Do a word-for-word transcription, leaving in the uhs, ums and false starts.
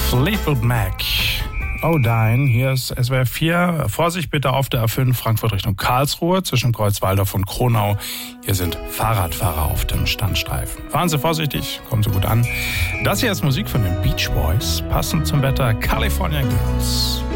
Fleetwood Mac. Oh nein, hier ist S W R vier. Vorsicht bitte auf der A fünf Frankfurt Richtung Karlsruhe zwischen Kreuzwaldorf und Kronau. Hier sind Fahrradfahrer auf dem Standstreifen. Fahren Sie vorsichtig, kommen Sie gut an. Das hier ist Musik von den Beach Boys, passend zum Wetter California Girls.